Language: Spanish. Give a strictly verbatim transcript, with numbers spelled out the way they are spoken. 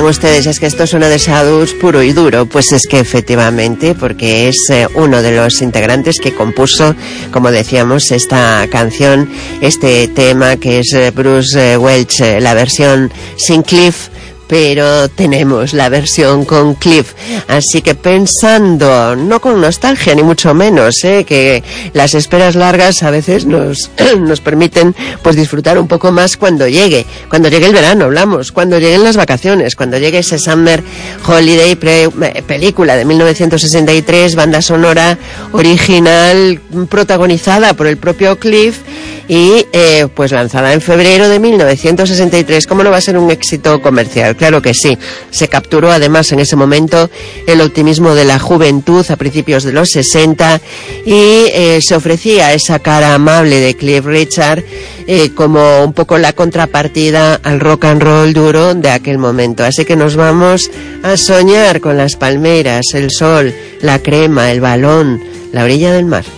ustedes, es que esto suena de Sadus puro y duro. Pues es que efectivamente, porque es eh, uno de los integrantes que compuso, como decíamos, esta canción, este tema, que es eh, Bruce eh, Welch, eh, la versión sin Cliff, pero tenemos la versión con Cliff. Así que pensando, no con nostalgia ni mucho menos, ¿eh? que las esperas largas a veces nos, nos permiten pues disfrutar un poco más cuando llegue, cuando llegue el verano, hablamos, cuando lleguen las vacaciones, cuando llegue ese Summer Holiday, pre, película de mil novecientos sesenta y tres, banda sonora original protagonizada por el propio Cliff y eh, pues lanzada en febrero de mil novecientos sesenta y tres. ¿Cómo no va a ser un éxito comercial? Claro que sí. Se capturó además en ese momento el optimismo de la juventud a principios de los sesenta y eh, se ofrecía esa cara amable de Cliff Richard eh, como un poco la contrapartida al rock and roll duro de aquel momento. Así que nos vamos a soñar con las palmeras, el sol, la crema, el balón, la orilla del mar.